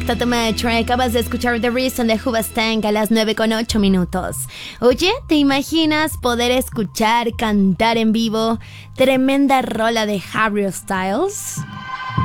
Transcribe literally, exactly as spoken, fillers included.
Tato Metro, acabas de escuchar The Reason de Hoobastank a las nueve con ocho minutos. Oye, ¿te imaginas poder escuchar cantar en vivo tremenda rola de Harry Styles?